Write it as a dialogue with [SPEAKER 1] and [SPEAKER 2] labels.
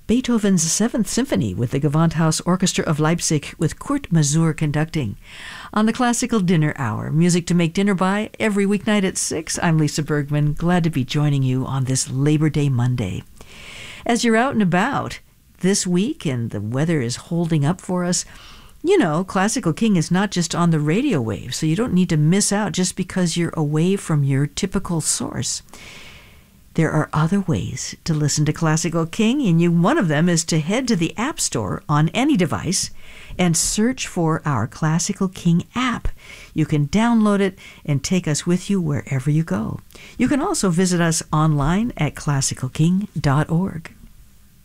[SPEAKER 1] Beethoven's Seventh Symphony with the Gewandhaus Orchestra of Leipzig with Kurt Masur conducting. On the Classical Dinner Hour, music to make dinner by every weeknight at 6. I'm Lisa Bergman, glad to be joining you on this Labor Day Monday. As you're out and about this week and the weather is holding up for us, you know, Classical King is not just on the radio wave, so you don't need to miss out just because you're away from your typical source. There are other ways to listen to Classical King, and one of them is to head to the App Store on any device and search for our Classical King app. You can download it and take us with you wherever you go. You can also visit us online at classicalking.org.